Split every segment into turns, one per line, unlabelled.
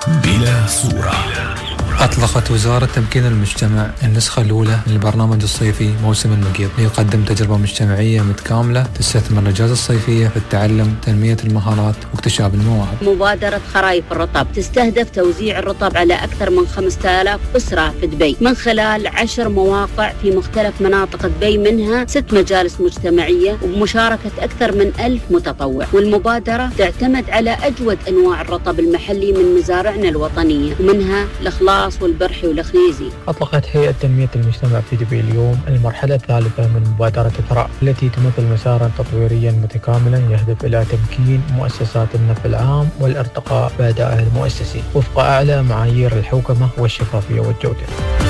بلا صورة.
أطلقت وزارة تمكين المجتمع النسخة الأولى من البرنامج الصيفي موسم المقيض ليقدم تجربة مجتمعية متكاملة تستثمر الأجازة الصيفية في التعلم، تنمية المهارات واكتشاف المواهب.
مبادرة خرايف الرطب تستهدف توزيع الرطب على أكثر من 5000 أسرة في دبي من خلال 10 مواقع في مختلف مناطق دبي، منها 6 مجالس مجتمعية وبمشاركة أكثر من 1000 متطوع. والمبادرة تعتمد على أجود أنواع الرطب المحلي من مزارعنا الوطنية، ومنها الإخلاص والبرحي والخنيزي.
أطلقت هيئة تنمية المجتمع في دبي اليوم المرحلة الثالثة من مبادرة ثراء، التي تمثل مسارا تطويريا متكاملا يهدف إلى تمكين مؤسسات النفع العام والارتقاء بأدائها المؤسسي وفق أعلى معايير الحوكمة والشفافية والجودة.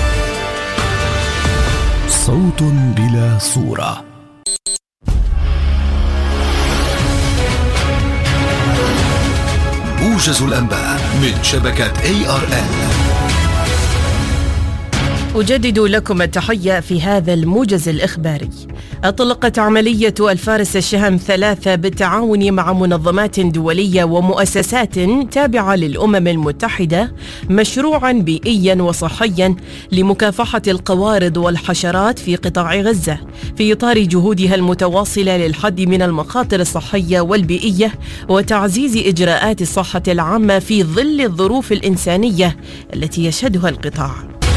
صوت بلا صورة. موجز الأنباء من شبكة ARN.
أجدد لكم التحية في هذا الموجز الإخباري. أطلقت عملية الفارس الشهم 3 بالتعاون مع منظمات دولية ومؤسسات تابعة للأمم المتحدة مشروعا بيئيا وصحيا لمكافحة القوارض والحشرات في قطاع غزة، في إطار جهودها المتواصلة للحد من المخاطر الصحية والبيئية وتعزيز إجراءات الصحة العامة في ظل الظروف الإنسانية التي يشهدها القطاع.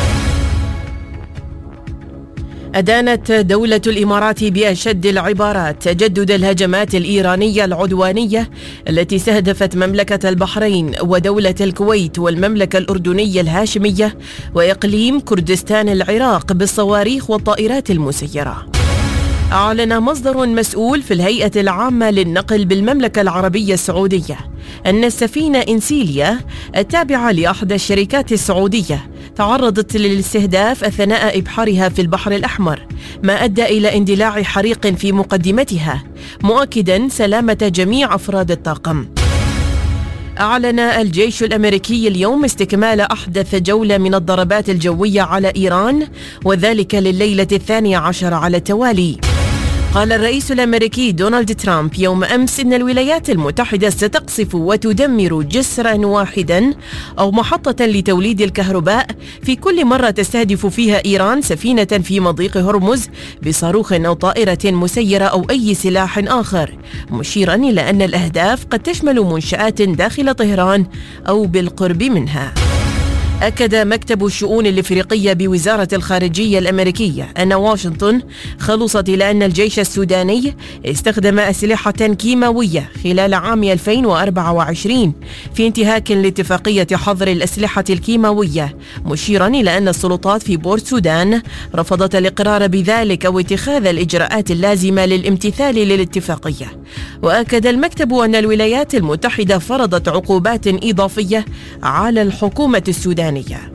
أدانت دولة الإمارات بأشد العبارات تجدد الهجمات الإيرانية العدوانية التي استهدفت مملكة البحرين ودولة الكويت والمملكة الأردنية الهاشمية وإقليم كردستان العراق بالصواريخ والطائرات المسيرة. أعلن مصدر مسؤول في الهيئة العامة للنقل بالمملكة العربية السعودية أن السفينة إنسيليا التابعة لأحد الشركات السعودية تعرضت للاستهداف أثناء إبحارها في البحر الأحمر، ما أدى إلى اندلاع حريق في مقدمتها، مؤكدا سلامة جميع أفراد الطاقم. أعلن الجيش الأمريكي اليوم استكمال أحدث جولة من الضربات الجوية على إيران، وذلك لليلة 12 على التوالي. قال الرئيس الأمريكي دونالد ترامب يوم أمس إن الولايات المتحدة ستقصف وتدمر جسرا واحدا أو محطة لتوليد الكهرباء في كل مرة تستهدف فيها إيران سفينة في مضيق هرمز بصاروخ أو طائرة مسيرة أو أي سلاح آخر، مشيرا إلى أن الأهداف قد تشمل منشآت داخل طهران أو بالقرب منها. أكد مكتب الشؤون الإفريقية بوزارة الخارجية الأمريكية أن واشنطن خلصت إلى أن الجيش السوداني استخدم أسلحة كيماوية خلال عام 2024 في انتهاك لاتفاقية حظر الأسلحة الكيماوية، مشيرا إلى أن السلطات في بورت سودان رفضت الإقرار بذلك واتخاذ الإجراءات اللازمة للامتثال للاتفاقية. وأكد المكتب أن الولايات المتحدة فرضت عقوبات إضافية على الحكومة السودانية.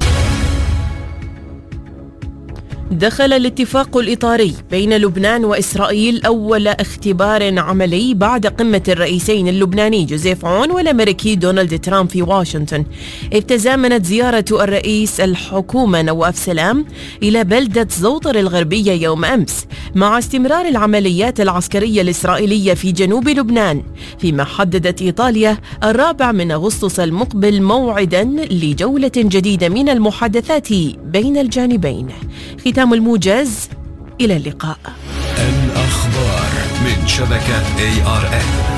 دخل الاتفاق الإطاري بين لبنان وإسرائيل أول اختبار عملي بعد قمة الرئيسين اللبناني جوزيف عون والأمريكي دونالد ترامب في واشنطن، إذ تزامنت زيارة الرئيس الحكومة نواف سلام إلى بلدة زوطر الغربية يوم أمس، مع استمرار العمليات العسكرية الإسرائيلية في جنوب لبنان، فيما حددت إيطاليا 4 أغسطس المقبل موعدا لجولة جديدة من المحادثات بين الجانبين. ختام الموجز، إلى اللقاء.
الأخبار من شبكة ARN.